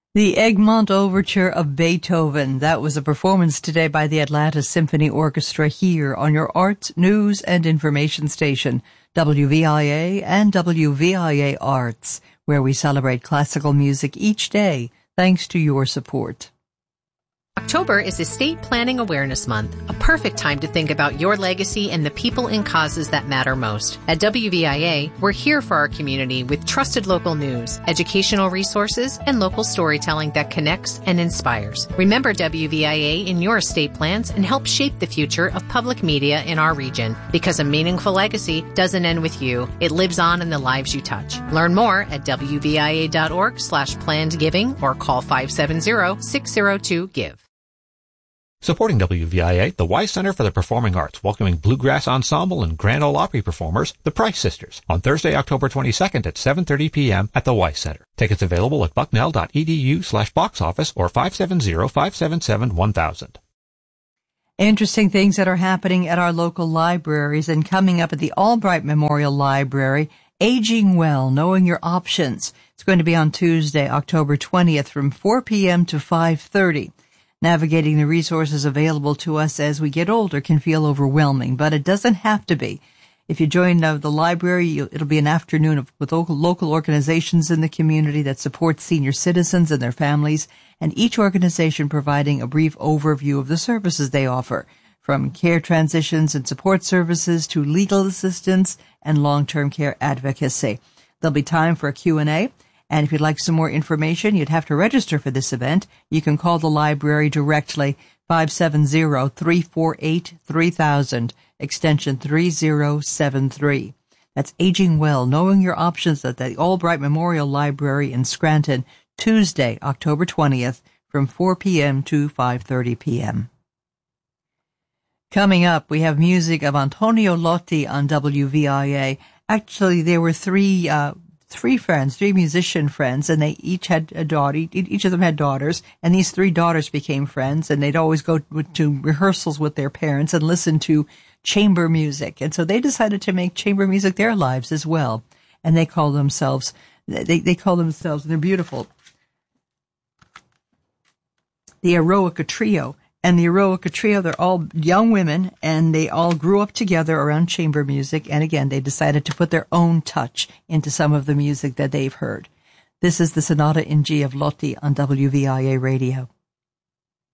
The Egmont Overture of Beethoven. That was a performance today by the Atlanta Symphony Orchestra here on your arts, news, and information station, WVIA and WVIA Arts, where we celebrate classical music each day thanks to your support. October is Estate Planning Awareness Month, a perfect time to think about your legacy and the people and causes that matter most. At WVIA, we're here for our community with trusted local news, educational resources, and local storytelling that connects and inspires. Remember WVIA in your estate plans and help shape the future of public media in our region. Because a meaningful legacy doesn't end with you. It lives on in the lives you touch. Learn more at WVIA.org/plannedgiving or call 570-602-GIVE. Supporting WVIA, the Weiss Center for the Performing Arts, welcoming Bluegrass Ensemble and Grand Ole Opry performers, the Price Sisters, on Thursday, October 22nd at 7:30 p.m. at the Weiss Center. Tickets available at bucknell.edu/box office or 570-577-1000. Interesting things that are happening at our local libraries and coming up at the Albright Memorial Library, Aging Well, Knowing Your Options. It's going to be on Tuesday, October 20th from 4 p.m. to 5:30. Navigating the resources available to us as we get older can feel overwhelming, but it doesn't have to be. If you join the library, it'll be an afternoon with local organizations in the community that support senior citizens and their families, and each organization providing a brief overview of the services they offer, from care transitions and support services to legal assistance and long-term care advocacy. There'll be time for a Q&A. And if you'd like some more information, you'd have to register for this event. You can call the library directly, 570-348-3000, extension 3073. That's Aging Well, Knowing Your Options at the Albright Memorial Library in Scranton, Tuesday, October 20th, from 4 p.m. to 5:30 p.m. Coming up, we have music of Antonio Lotti on WVIA. Actually, there were three musician friends, and they each had a daughter. Each of them had daughters, and these three daughters became friends, and they'd always go to rehearsals with their parents and listen to chamber music. And so they decided to make chamber music their lives as well. And they call themselves, and they're beautiful, the Eroica Trio. And the Eroica Trio, they're all young women, and they all grew up together around chamber music. And again, they decided to put their own touch into some of the music that they've heard. This is the Sonata in G of Lotti on WVIA Radio.